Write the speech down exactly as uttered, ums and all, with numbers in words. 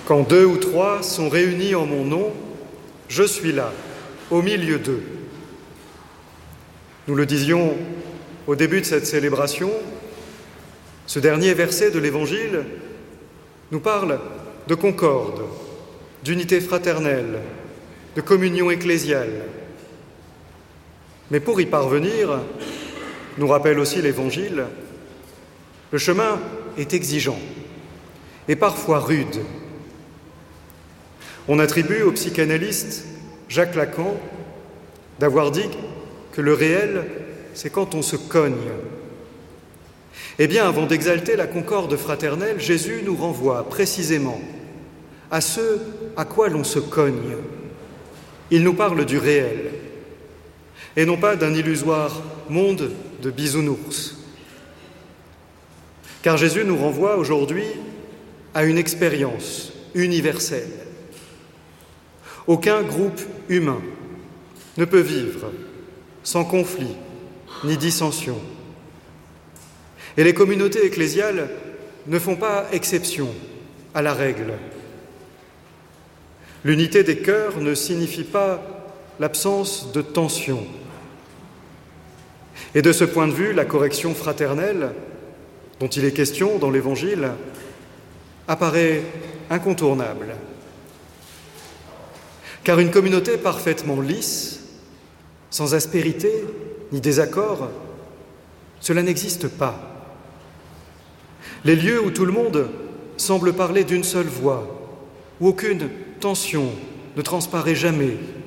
Quand deux ou trois sont réunis en mon nom, je suis là, au milieu d'eux. Nous le disions au début de cette célébration, ce dernier verset de l'Évangile nous parle de concorde, d'unité fraternelle, de communion ecclésiale. Mais pour y parvenir, nous rappelle aussi l'Évangile, le chemin est exigeant et parfois rude. On attribue au psychanalyste Jacques Lacan d'avoir dit que le réel, c'est quand on se cogne. Eh bien, avant d'exalter la concorde fraternelle, Jésus nous renvoie précisément à ce à quoi l'on se cogne. Il nous parle du réel, et non pas d'un illusoire monde de bisounours. Car Jésus nous renvoie aujourd'hui à une expérience universelle. Aucun groupe humain ne peut vivre sans conflit ni dissension. Et les communautés ecclésiales ne font pas exception à la règle. L'unité des cœurs ne signifie pas l'absence de tension. Et de ce point de vue, la correction fraternelle, dont il est question dans l'Évangile, apparaît incontournable. Car une communauté parfaitement lisse, sans aspérité ni désaccord, cela n'existe pas. Les lieux où tout le monde semble parler d'une seule voix, où aucune tension ne transparaît jamais,